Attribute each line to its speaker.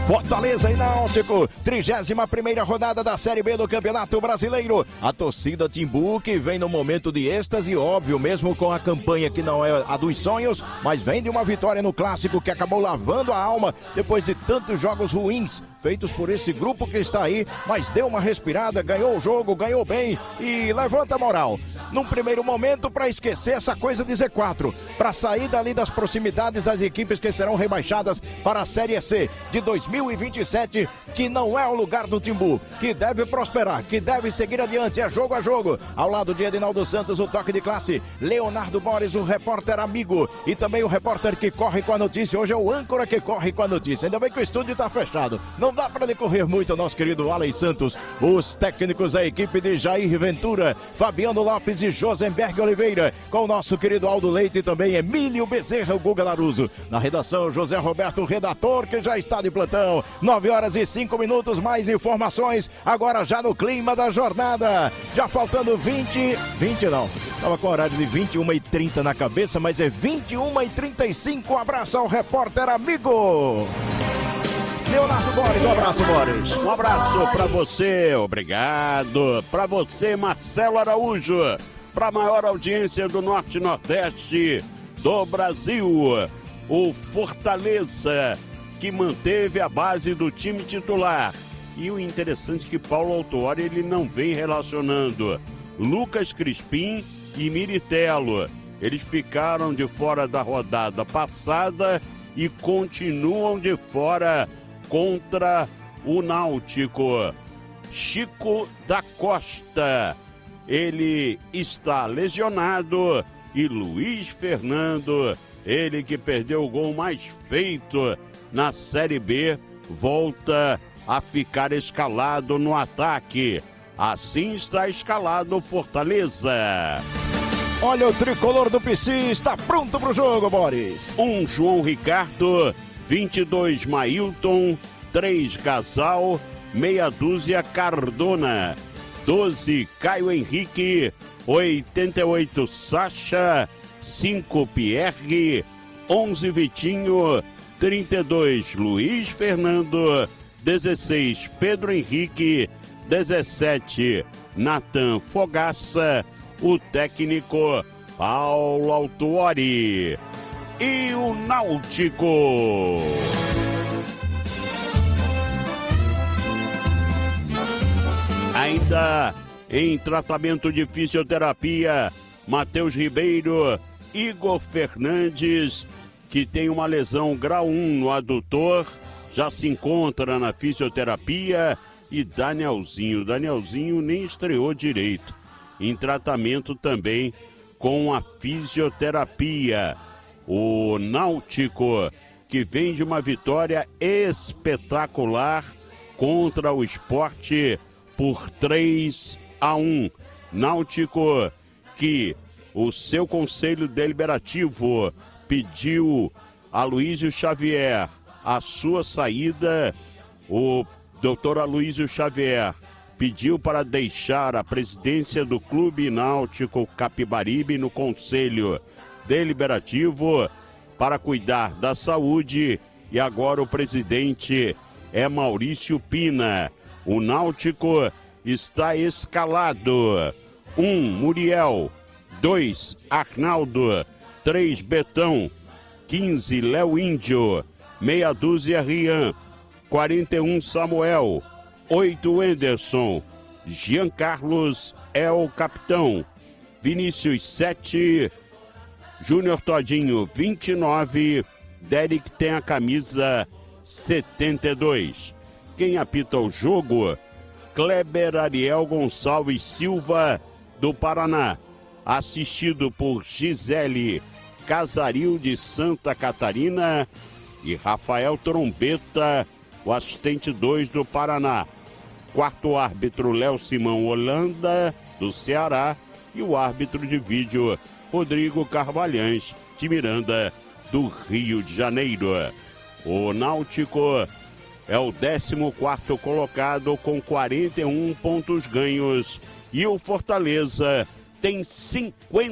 Speaker 1: Fortaleza e Náutico, 31ª rodada da Série B do Campeonato Brasileiro. A torcida Timbu, que vem no momento de êxtase, óbvio, mesmo com a campanha que não é a dos sonhos, mas vem de uma vitória no Clássico que acabou lavando a alma depois de tantos jogos ruins feitos por esse grupo que está aí, mas deu uma respirada, ganhou o jogo, ganhou bem e levanta a moral. Num primeiro momento, para esquecer essa coisa de Z4, para sair dali das proximidades das equipes que serão rebaixadas para a Série C de 2027, que não é o lugar do Timbu, que deve prosperar, que deve seguir adiante, é jogo a jogo. Ao lado de Edinaldo Santos, o toque de classe, Leonardo Borges, o repórter amigo, e também o repórter que corre com a notícia. Hoje é o âncora que corre com a notícia. Ainda bem que o estúdio está fechado, não dá para decorrer muito, nosso querido Alen Santos. Os técnicos, a equipe de Jair Ventura, Fabiano Lopes e Josenberg Oliveira, com o nosso querido Aldo Leite e também Emílio Bezerra, o Guga Laruso. Na redação, José Roberto, redator, que já está de plantão. 9h05, mais informações, agora já no clima da jornada. Já faltando 20 não, estava com horário de 21h30 na cabeça, mas é 21h35. Um abraço ao repórter amigo Leonardo Borges. Um abraço, Borges.
Speaker 2: Um abraço pra você, obrigado. Pra você, Marcelo Araújo, pra maior audiência do Norte e Nordeste do Brasil, o Fortaleza, que manteve a base do time titular. E o interessante é que Paulo Autuori, ele não vem relacionando Lucas Crispim e Miritello. Eles ficaram de fora da rodada passada e continuam de fora contra o Náutico. Chico da Costa, ele está lesionado, e Luiz Fernando, ele que perdeu o gol mais feito na Série B, volta a ficar escalado no ataque. Assim está escalado o Fortaleza.
Speaker 1: Olha, o tricolor do PC está pronto para o jogo, Boris.
Speaker 2: 1 João Ricardo, 22 Mailton, 3 Gasal, meia dúzia Cardona, 12 Caio Henrique, 88 Sacha, 5 Pierre, 11 Vitinho, 32 Luiz Fernando, 16 Pedro Henrique, 17 Natan Fogaça, o técnico Paulo Autuori. E o Náutico? Ainda em tratamento de fisioterapia, Matheus Ribeiro, Igor Fernandes, que tem uma lesão grau 1 no adutor, já se encontra na fisioterapia, e Danielzinho nem estreou direito, em tratamento também com a fisioterapia. O Náutico, que vem de uma vitória espetacular contra o Sport por 3-1. Náutico que o seu Conselho Deliberativo pediu a Aloísio Xavier a sua saída. O doutor Aloísio Xavier pediu para deixar a presidência do Clube Náutico Capibaribe no Conselho Deliberativo para cuidar da saúde, e agora o presidente é Maurício Pina. O Náutico está escalado: 1 Muriel, 2 Arnaldo, 3 Betão, 15 Léo Índio, meia dúzia Rian, 41 Samuel, 8 Anderson, Jean Carlos é o capitão, Vinícius 7, Júnior Todinho 29, Derek tem a camisa 72. Quem apita o jogo? Kleber Ariel Gonçalves Silva, do Paraná, assistido por Gisele Casaril de Santa Catarina e Rafael Trombeta, o assistente 2 do Paraná. Quarto árbitro, Léo Simão Holanda, do Ceará, e o árbitro de vídeo, Rodrigo Carvalhães, de Miranda, do Rio de Janeiro. O Náutico é o 14º colocado com 41 pontos ganhos, e o Fortaleza tem 50